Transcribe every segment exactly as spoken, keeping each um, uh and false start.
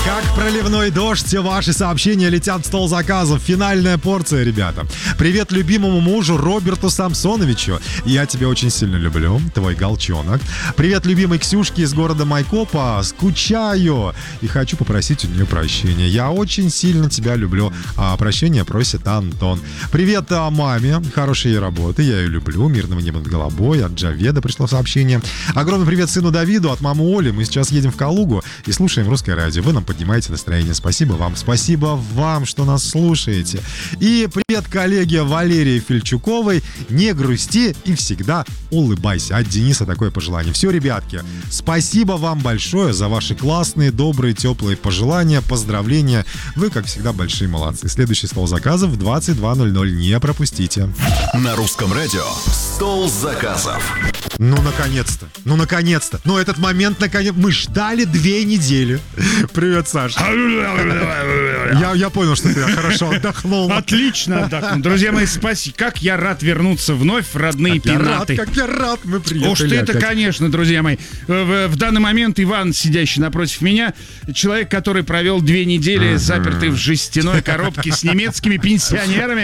Как проливной дождь, все ваши сообщения летят в стол заказов. Финальная порция, ребята. Привет любимому мужу Роберту Самсоновичу. Я тебя очень сильно люблю, твой голчонок. Привет любимой Ксюшке из города Майкопа. Скучаю и хочу попросить у нее прощения. Я очень сильно тебя люблю. А прощения просит Антон. Привет а, маме. Хорошей ей работы. Я ее люблю. Мирного неба над головой. От Джаведа пришло сообщение. Огромный привет сыну Давиду от мамы Оли. Мы сейчас едем в Калугу и слушаем русское радио. Вы нам поднимаете настроение. Спасибо вам. Спасибо вам, что нас слушаете. И привет коллеге Валерии Фельчуковой. Не грусти и всегда улыбайся. От Дениса такое пожелание. Все, ребятки, спасибо вам большое за ваши классные, добрые, теплые пожелания, поздравления. Вы, как всегда, большие молодцы. Следующий стол заказов в двадцать два ноль ноль. Не пропустите. На русском радио стол заказов. Ну, наконец-то. Ну, наконец-то. Ну, этот момент, наконец... Мы ждали две недели. Привет, Саша. Я, я понял, что ты хорошо отдохнул. Отлично отдохнул. Друзья мои, спасибо. Как я рад вернуться вновь в родные как пенаты. Я рад, как я рад, мы приехали. Уж ты-то, опять. Конечно, друзья мои. В, в данный момент Иван, сидящий напротив меня, человек, который провел две недели запертый в жестяной коробке с немецкими пенсионерами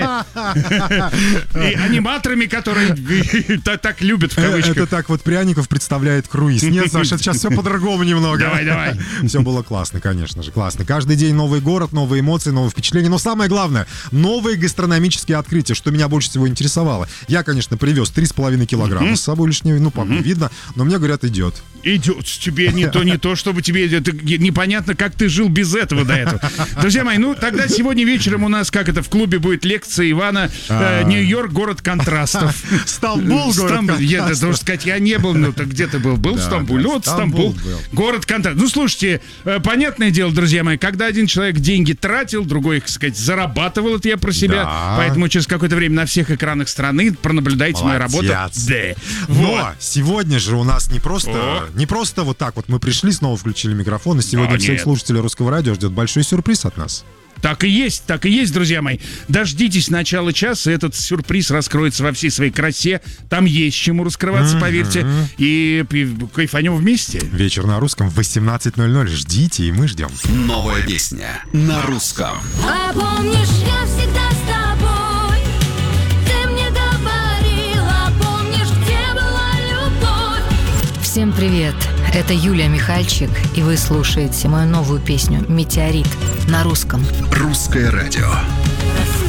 и аниматорами, которые так любят в кавычках. Это так вот Пряников представляет круиз. Нет, Саша, сейчас все по-другому немного. Давай, давай. Все было классно, конечно же, классно. Каждый день новый город, новые эмоции, новые впечатления. Но самое главное, новые гастрономические открытия, что меня больше всего интересовало. Я, конечно, привез три с половиной килограмма mm-hmm. с собой лишнего, ну, пока mm-hmm. видно, но мне говорят, идет. Идет. Тебе не то, не то, чтобы тебе... Это непонятно, как ты жил без этого до этого. Друзья мои, ну, тогда сегодня вечером у нас, как это, в клубе будет лекция Ивана. э, Нью-Йорк, город контрастов. Стамбул, город контрастов. Я должен сказать, я не был, ну, так где ты был? Был в Стамбуле? Вот Стамбул. Город контрастов. Ну, слушайте, понятное дело, друзья мои, когда один человек деньги тратил, другой, так сказать, зарабатывал, это я про себя. Да. Поэтому через какое-то время на всех экранах страны пронаблюдайте мою работу. Да. Вот. Но сегодня же у нас не просто, О. не просто вот так вот мы пришли, снова включили микрофон, и сегодня О, всех нет. слушателей Русского радио ждет большой сюрприз от нас. Так и есть, так и есть, друзья мои. Дождитесь начала часа, этот сюрприз раскроется во всей своей красе. Там есть чему раскрываться, mm-hmm. поверьте. И, и кайфанем вместе. Вечер на русском в восемнадцать ноль ноль. Ждите, и мы ждем. Новая песня на русском. А помнишь, я всегда с тобой. Ты мне говорила, помнишь, где была любовь. Всем привет, это Юлия Михальчик, и вы слушаете мою новую песню «Метеорит» на русском. Русское радио.